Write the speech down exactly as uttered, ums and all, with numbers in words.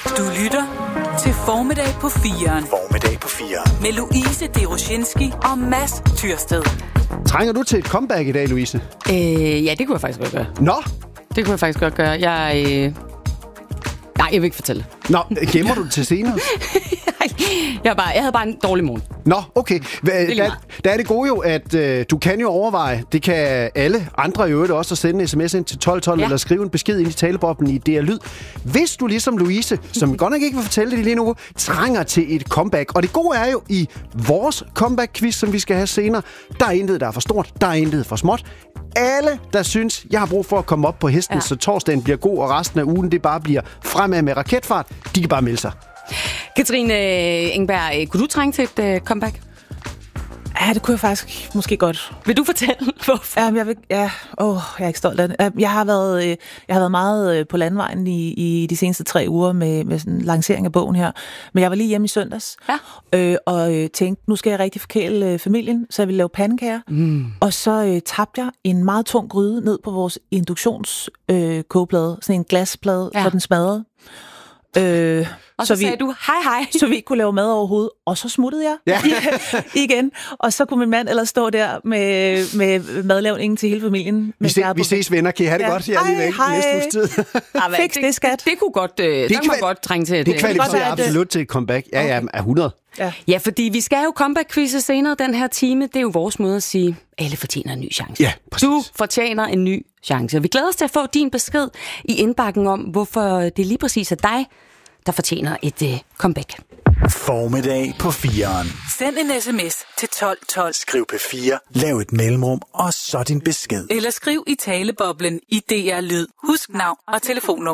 Du lytter til Formiddag på firen. Formiddag på firen. Med Louise Deroshinski og Mads Tyrsted. Trænger du til et comeback i dag, Louise? Øh, ja, det kunne jeg faktisk godt gøre. Nå? Det kunne jeg faktisk godt gøre. Jeg... Øh... Nej, jeg vil ikke fortælle. Nå, gemmer du det til senere? jeg, bare, jeg havde bare en dårlig morgen. Nå, okay. Der, der er det gode jo, at øh, du kan jo overveje, det kan alle andre i øvrigt også, at sende en sms ind til tolv tolv, ja. Eller skrive en besked ind i taleboblen i D R Lyd. Hvis du ligesom Louise, som godt nok ikke vil fortælle det lige nu, trænger til et comeback. Og det gode er jo, i vores comeback-quiz, som vi skal have senere, der er intet, der er for stort, der er intet for småt. Alle, der synes, jeg har brug for at komme op på hesten, ja. Så torsdagen bliver god, og resten af ugen, det bare bliver fremad med raketfart, de kan bare melde sig. Katrine Engberg, kunne du trænge til et uh, comeback? Ja, det kunne jeg faktisk måske godt. Vil du fortælle, hvorfor? Ja, jeg, vil, ja åh, jeg er ikke stolt af det. Jeg har været, jeg har været meget på landvejen i, i de seneste tre uger med, med sådan en lancering af bogen her. Men jeg var lige hjemme i søndags, ja. øh, og tænkte, nu skal jeg rigtig forkæle familien, så jeg ville lave pandekager. Mm. Og så øh, tabte jeg en meget tung gryde ned på vores induktionskogeplade, øh, sådan en glasplade, ja. Hvor den smadrede. Øh, og så, så sagde vi, du, hej hej. Så vi ikke kunne lave mad overhovedet. Og så smuttede jeg ja. igen. Og så kunne min mand ellers stå der med, med madlavningen til hele familien. Vi, se, vi ses venner, kan I have det ja. Godt? Jeg er lige væk næste uges tid. Fix det, skat. Det kunne godt, øh, det kan man godt trænge til. Det kvalificerer absolut til et comeback. Ja, ja, er hundrede. Ja. ja, fordi vi skal jo comeback-quizze senere den her time. Det er jo vores måde at sige, alle fortjener en ny chance. Ja, præcis. Du fortjener en ny chance. Vi glæder os til at få din besked i indbakken om, hvorfor det lige præcis er dig, der fortjener et uh, comeback. Formiddag på firen. Send en sms til tolv tolv. Skriv P fire, lav et mellemrum, og så din besked. Eller skriv i taleboblen i D R Lyd. Husk navn og telefonnummer.